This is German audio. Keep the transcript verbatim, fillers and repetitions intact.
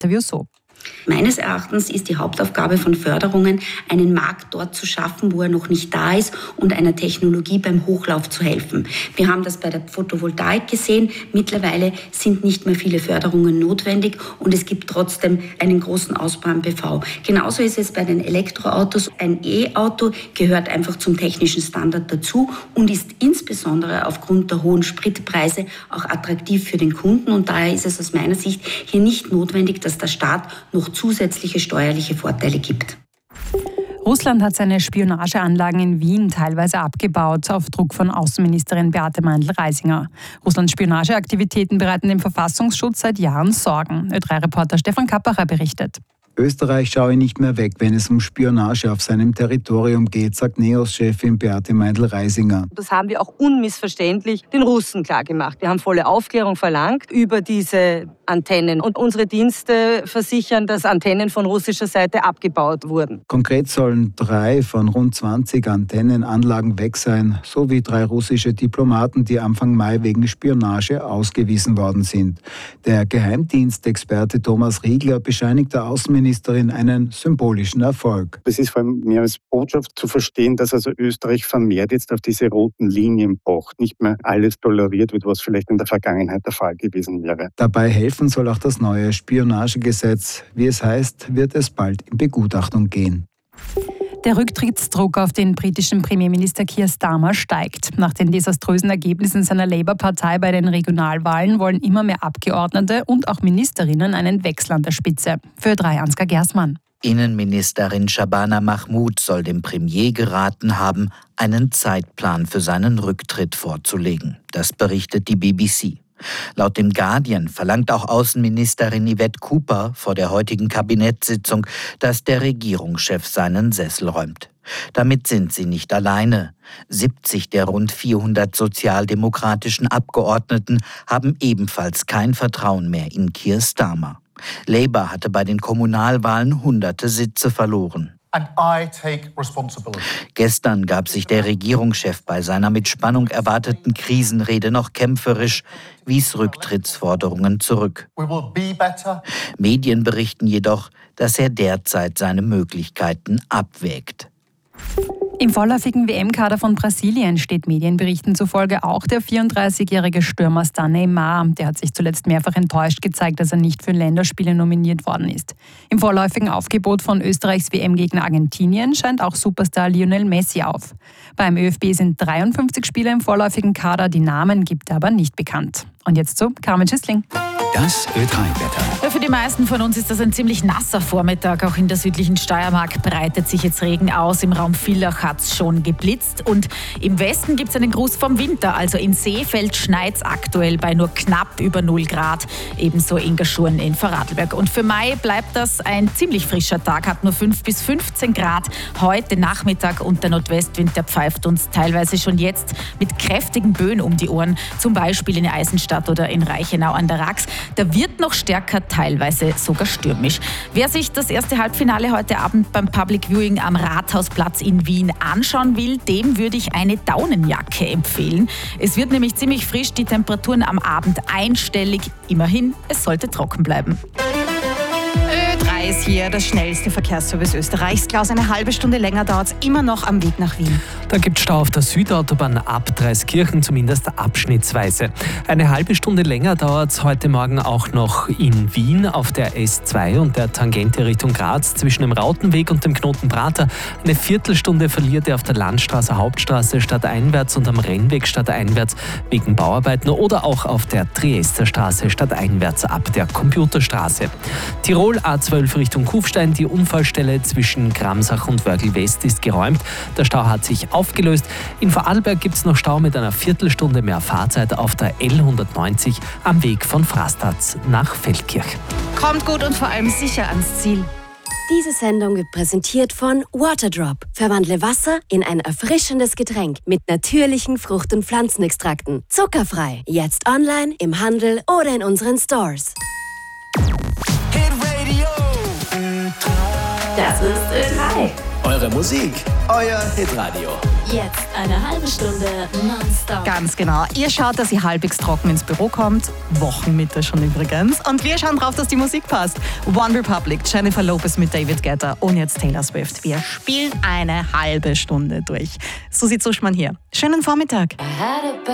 Interview so. Meines Erachtens ist die Hauptaufgabe von Förderungen, einen Markt dort zu schaffen, wo er noch nicht da ist und einer Technologie beim Hochlauf zu helfen. Wir haben das bei der Photovoltaik gesehen. Mittlerweile sind nicht mehr viele Förderungen notwendig und es gibt trotzdem einen großen Ausbau am B V. Genauso ist es bei den Elektroautos. Ein E-Auto gehört einfach zum technischen Standard dazu und ist insbesondere aufgrund der hohen Spritpreise auch attraktiv für den Kunden. Und daher ist es aus meiner Sicht hier nicht notwendig, dass der Staat noch zusätzliche steuerliche Vorteile gibt. Russland hat seine Spionageanlagen in Wien teilweise abgebaut, auf Druck von Außenministerin Beate Meindl-Reisinger. Russlands Spionageaktivitäten bereiten dem Verfassungsschutz seit Jahren Sorgen. Ö drei Reporter Stefan Kappacher berichtet. Österreich schaue nicht mehr weg, wenn es um Spionage auf seinem Territorium geht, sagt NEOS-Chefin Beate Meindl-Reisinger. Das haben wir auch unmissverständlich den Russen klargemacht. Wir haben volle Aufklärung verlangt über diese Antennen und unsere Dienste versichern, dass Antennen von russischer Seite abgebaut wurden. Konkret sollen drei von rund zwanzig Antennenanlagen weg sein, sowie drei russische Diplomaten, die Anfang Mai wegen Spionage ausgewiesen worden sind. Der Geheimdienstexperte Thomas Riegler bescheinigt der Außenministerin einen symbolischen Erfolg. Es ist vor allem mehr als Botschaft zu verstehen, dass also Österreich vermehrt jetzt auf diese roten Linien pocht, nicht mehr alles toleriert wird, was vielleicht in der Vergangenheit der Fall gewesen wäre. Dabei helfen soll auch das neue Spionagegesetz. Wie es heißt, wird es bald in Begutachtung gehen. Der Rücktrittsdruck auf den britischen Premierminister Keir Starmer steigt. Nach den desaströsen Ergebnissen seiner Labour-Partei bei den Regionalwahlen wollen immer mehr Abgeordnete und auch Ministerinnen einen Wechsel an der Spitze. Für drei Ansgar Gersmann. Innenministerin Shabana Mahmood soll dem Premier geraten haben, einen Zeitplan für seinen Rücktritt vorzulegen. Das berichtet die B B C. Laut dem Guardian verlangt auch Außenministerin Yvette Cooper vor der heutigen Kabinettssitzung, dass der Regierungschef seinen Sessel räumt. Damit sind sie nicht alleine. siebzig der rund vierhundert sozialdemokratischen Abgeordneten haben ebenfalls kein Vertrauen mehr in Keir Starmer. Labour hatte bei den Kommunalwahlen hunderte Sitze verloren. And I take responsibility. Gestern gab sich der Regierungschef bei seiner mit Spannung erwarteten Krisenrede noch kämpferisch, wies Rücktrittsforderungen zurück. We will be better. Medien berichten jedoch, dass er derzeit seine Möglichkeiten abwägt. Im vorläufigen W M-Kader von Brasilien steht Medienberichten zufolge auch der vierunddreißigjährige Stürmerstar Neymar. Der hat sich zuletzt mehrfach enttäuscht gezeigt, dass er nicht für Länderspiele nominiert worden ist. Im vorläufigen Aufgebot von Österreichs W M-Gegner Argentinien scheint auch Superstar Lionel Messi auf. Beim ÖFB sind dreiundfünfzig Spieler im vorläufigen Kader, die Namen gibt er aber nicht bekannt. Und jetzt zu Carmen Schüssling. Das Ö drei Wetter. Ja, für die meisten von uns ist das ein ziemlich nasser Vormittag. Auch in der südlichen Steiermark breitet sich jetzt Regen aus. Im Raum Villach hat es schon geblitzt. Und im Westen gibt es einen Gruß vom Winter. Also in Seefeld schneit es aktuell bei nur knapp über null Grad. Ebenso in Gaschurn in Vorarlberg. Und für Mai bleibt das ein ziemlich frischer Tag. Hat nur fünf bis fünfzehn Grad heute Nachmittag. Und der Nordwestwind, der pfeift uns teilweise schon jetzt mit kräftigen Böen um die Ohren. Zum Beispiel in Eisenstadt oder in Reichenau an der Rax. Der wird noch stärker, teilweise sogar stürmisch. Wer sich das erste Halbfinale heute Abend beim Public Viewing am Rathausplatz in Wien anschauen will, dem würde ich eine Daunenjacke empfehlen. Es wird nämlich ziemlich frisch, die Temperaturen am Abend einstellig. Immerhin, es sollte trocken bleiben. Ö drei ist hier das schnellste Verkehrsservice Österreichs. Klaus, eine halbe Stunde länger dauert es immer noch am Weg nach Wien. Da gibt es Stau auf der Südautobahn ab Dreiskirchen, zumindest abschnittsweise. Eine halbe Stunde länger dauert es heute Morgen auch noch in Wien auf der S zwei und der Tangente Richtung Graz zwischen dem Rautenweg und dem Knoten Prater. Eine Viertelstunde verliert ihr auf der Landstraße Hauptstraße stadteinwärts und am Rennweg stadteinwärts wegen Bauarbeiten oder auch auf der Triester Straße stadteinwärts ab der Computerstraße. Tirol A zwölf Richtung Kufstein, die Unfallstelle zwischen Gramsach und Wörgl West ist geräumt. Der Stau hat sich aufgelöst. In Vorarlberg gibt es noch Stau mit einer Viertelstunde mehr Fahrzeit auf der L hundertneunzig am Weg von Frastatz nach Feldkirch. Kommt gut und vor allem sicher ans Ziel. Diese Sendung wird präsentiert von Waterdrop. Verwandle Wasser in ein erfrischendes Getränk mit natürlichen Frucht- und Pflanzenextrakten. Zuckerfrei. Jetzt online, im Handel oder in unseren Stores. Das ist Ö drei. Eure Musik, euer Hitradio. Jetzt eine halbe Stunde nonstop. Ganz genau. Ihr schaut, dass ihr halbwegs trocken ins Büro kommt. Wochenmitte schon übrigens. Und wir schauen drauf, dass die Musik passt. One Republic, Jennifer Lopez mit David Guetta und jetzt Taylor Swift. Wir spielen eine halbe Stunde durch. Susi Zuschmann hier. Schönen Vormittag.